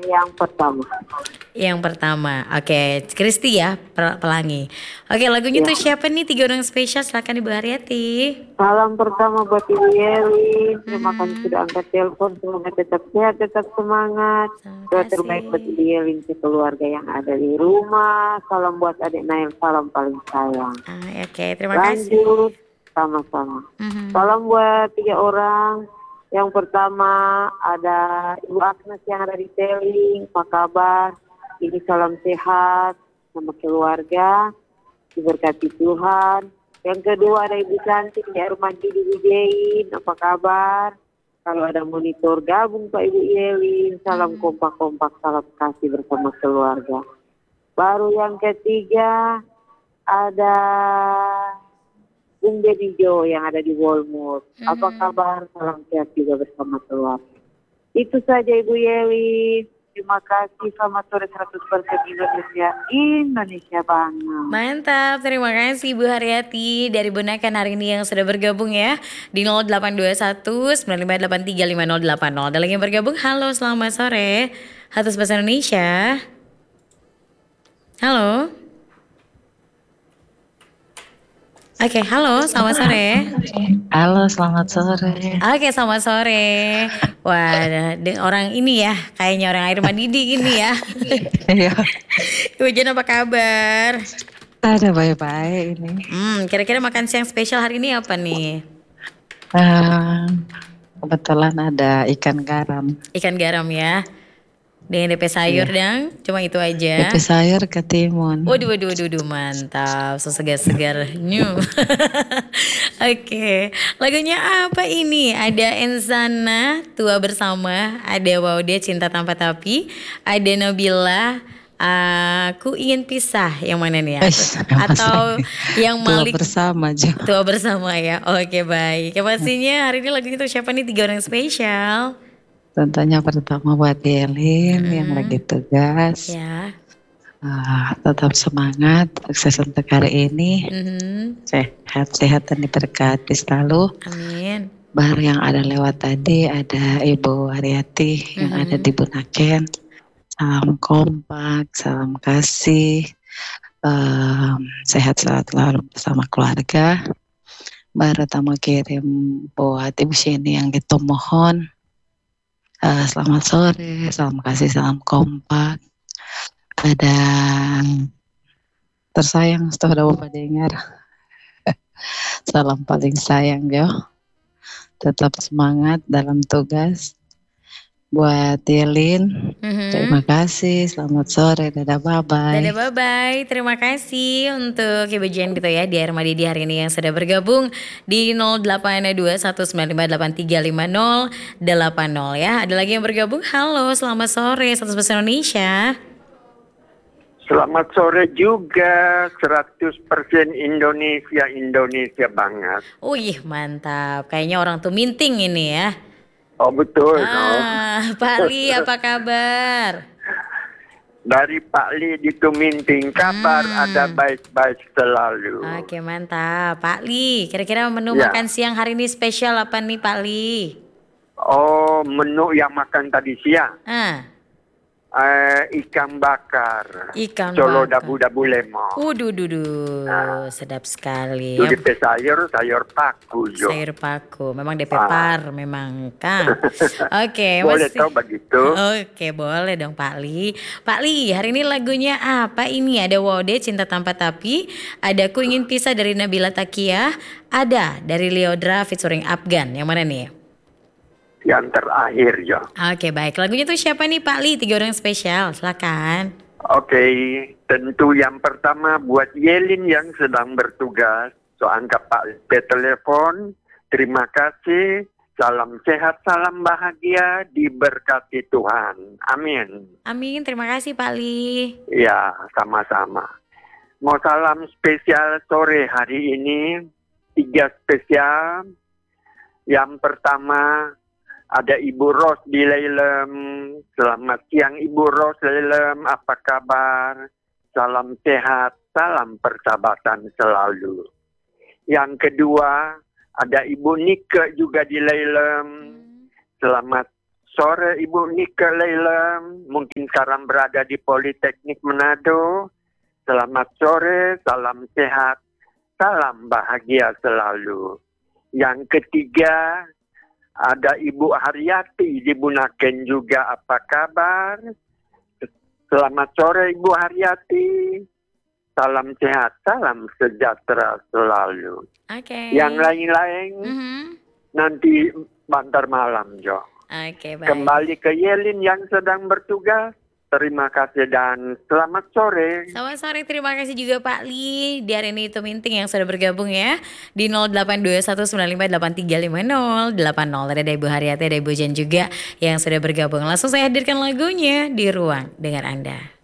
yang pertama. Yang pertama, oke, Kristi ya, Pelangi. Oke, lagunya Ya. tuh siapa nih? 3 orang spesial, silakan Ibu Haryati. Salam pertama buat Ibu Yeli. Terima kasih Mhm. sudah angkat telepon. Semoga tetap sehat, tetap semangat. Terima Doa terbaik buat kasih. Ibu Yeli keluarga yang ada di rumah. Salam buat adik Nail, salam paling sayang. Oke, terima kasih. Lanjut, sama-sama. Mhm. Salam buat 3 orang. Yang pertama ada Ibu Agnes yang ada di Teling. Apa kabar? Ini salam sehat sama keluarga. Diberkati Tuhan. Yang kedua ada Ibu Cantik di rumah di Wijein. Apa kabar? Kalau ada monitor gabung Pak Ibu Yelin. Salam kompak-kompak, salam kasih bersama keluarga. Baru yang ketiga ada Bung Dedi Jo yang ada di Walmart. Apa kabar? Salam sehat juga bersama keluarga. Itu saja Ibu Yeli. Terima kasih. Selamat sore 100% Indonesia. Indonesia banget. Mantap, terima kasih Bu Haryati dari Bunakan hari ini yang sudah bergabung ya di 0821 9583 5080. Ada lagi yang bergabung. Halo, selamat sore. Hatus Bahasa Indonesia. Halo. Oke, halo, selamat sore. Halo, selamat sore. Oke, selamat sore. Wah, orang ini ya, kayaknya orang air mandidi ini ya. Iya, Ibu Jen apa kabar? ada baik-baik ini. Kira-kira makan siang spesial hari ini apa nih? Kebetulan ada ikan garam. Ikan garam ya. Dengan DP sayur Iya. dang, cuma itu aja. DP sayur ketimun. Waduh, mantap, so segar-segar new. Oke, lagunya apa ini? Ada Enzana, Tua Bersama, ada Waude, Cinta Tanpa Tapi, ada Nabila, Aku Ingin Pisah, yang mana nih ya? Atau yang Tua Malik Bersama aja. Tua Bersama ya. Oke, baik. Ya pastinya hari ini lagunya tuh siapa nih? 3 orang spesial. Tentunya pertama buat Yelin yang lagi tugas. Ya. Tetap semangat, sukses untuk hari ini. Sehat-sehat dan diberkati selalu. Amin. Baru yang ada lewat tadi ada Ibu Haryati yang ada di Bunaken. Salam kompak, salam kasih, sehat selalu bersama keluarga. Baru tamu kirim buat Ibu Sheni yang gitu mohon. Selamat sore, salam kasih, salam kompak. Ada tersayang setelah Bapak dengar. Salam paling sayang yo. Tetap semangat dalam tugas. Buat Yelin, terima kasih. Selamat sore, dadah, bye-bye. Dadah, bye-bye. Terima kasih untuk Ibu Jen gitu ya di Armadi di hari ini yang sudah bergabung di 082195835080 ya. Ada lagi yang bergabung. Halo, selamat sore. 100% Indonesia. Selamat sore juga, 100% Indonesia banget. Wih, mantap. Kayaknya orang tuh minting ini ya. Oh betul. Pak Li apa kabar? Dari Pak Li di Tuminting, kabar ada baik-baik selalu. Oke, mantap. Pak Li, kira-kira menu makan siang hari ini spesial apa nih Pak Li? Oh, menu yang makan tadi siang? Ikan bakar. Ikan Solo bakar. dabu-dabu lemon. Sedap sekali. Itu DP sayur paku jo. Sayur paku, memang DP par memang kan. Oke, boleh tahu begitu? Oke, boleh dong Pak Li. Pak Li, hari ini lagunya apa ini? Ada Wode, Cinta Tanpa Tapi, ada Ku Ingin Pisah dari Nabila Takia, ada dari Leodra featuring Afgan. Yang mana nih? Yang terakhir ya. Oke, baik. Lagunya tuh siapa nih Pak Li? 3 orang spesial, silakan. Oke, tentu yang pertama buat Yelin yang sedang bertugas. So angkat Pak telepon. Terima kasih. Salam sehat, salam bahagia, diberkati Tuhan. Amin. Amin, terima kasih Pak Li. Ya, sama-sama. Mau salam spesial sore hari ini. 3 spesial. Yang pertama ada Ibu Ros di Leilem. Selamat siang Ibu Ros Leilem, apa kabar? Salam sehat, salam persahabatan selalu. Yang kedua ada Ibu Nike juga di Leilem. Selamat sore Ibu Nika Leila, mungkin sekarang berada di Politeknik Manado. Selamat sore, salam sehat, salam bahagia selalu. Yang ketiga, ada Ibu Haryati di Bunaken juga, apa kabar? Selamat sore Ibu Haryati. Salam sehat, salam sejahtera selalu. Oke. Yang lain-lain nanti bantar malam, Jo. Oke, baik. Kembali ke Yelin yang sedang bertugas. Terima kasih dan selamat sore. Selamat sore, terima kasih juga Pak Li di Arena Itu Minting yang sudah bergabung ya di 082195835080. Ada Ibu Haryati, ada Ibu Jen juga yang sudah bergabung. Langsung saya hadirkan lagunya di ruang dengan Anda.